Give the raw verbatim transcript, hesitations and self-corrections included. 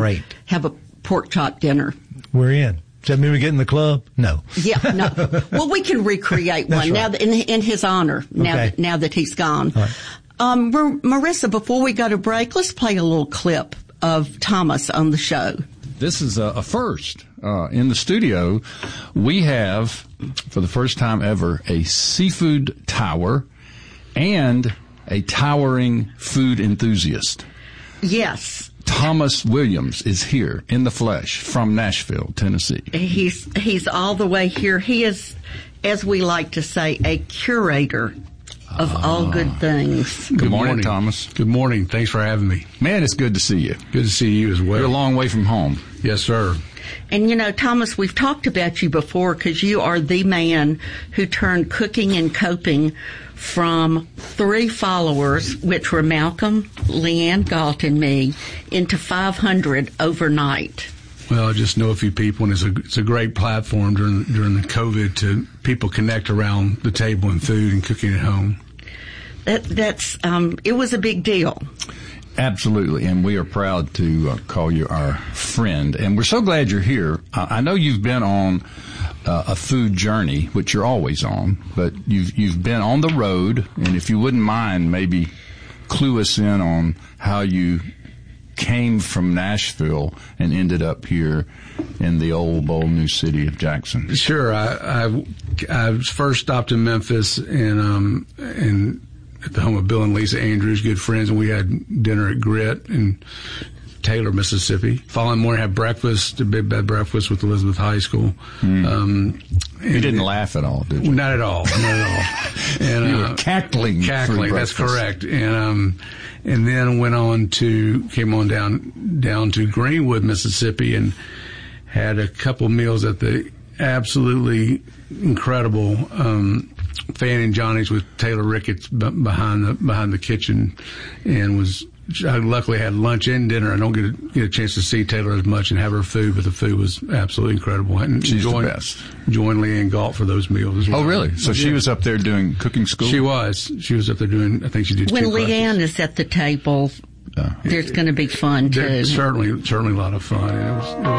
Great. have a pork chop dinner. We're in. Does that mean we get in the club? No. Yeah, no. Well, we can recreate one right. now that in, in his honor. Now, okay. that, now that he's gone. Right. Um, Marissa, before we go to break, let's play a little clip of Thomas on the show. This is a, a first. Uh, in the studio, we have, for the first time ever, a seafood tower and a towering food enthusiast. Yes. Thomas Williams is here in the flesh from Nashville, Tennessee. He's he's all the way here. He is, as we like to say, a curator of uh, all good things. Good, good morning, morning, Thomas. Good morning. Thanks for having me. Man, it's good to see you. Good to see you as well. You're a long way from home. Yes, sir. And, you know, Thomas, we've talked about you before because you are the man who turned cooking and coping from three followers, which were Malcolm, Leanne Galt, and me, into five hundred overnight. Well, I just know a few people, and it's a, it's a great platform during, during the COVID to people connect around the table and food and cooking at home. That, that's, um, it was a big deal. Absolutely, and we are proud to uh, call you our friend. And we're so glad you're here. Uh, I know you've been on uh, a food journey, which you're always on, but you've you've been on the road. And if you wouldn't mind, maybe clue us in on how you came from Nashville and ended up here in the old, bold new city of Jackson. Sure. I I, I first stopped in Memphis and um and. at the home of Bill and Lisa Andrews, good friends, and we had dinner at Grit in Taylor, Mississippi. Following morning, had breakfast, a big bed breakfast with Elizabeth High School. Mm. Um, you didn't laugh at all, did you? Not at all, not at all. And, you uh, were cackling. Cackling, that's correct. And um, and then went on to came on down down to Greenwood, Mississippi, and had a couple meals at the absolutely incredible. Um, Fan and Johnny's with Taylor Ricketts behind the behind the kitchen, and was I luckily had lunch and dinner. I don't get a, get a chance to see Taylor as much and have her food, but the food was absolutely incredible. And She's joined, the best. Joined Leanne Galt for those meals as well. Oh, really? So yeah. she was up there doing cooking school? She was. She was up there doing. I think she did. When two Leanne classes. is at the table, uh, there's going to be fun too. Certainly, certainly a lot of fun. And it was, it was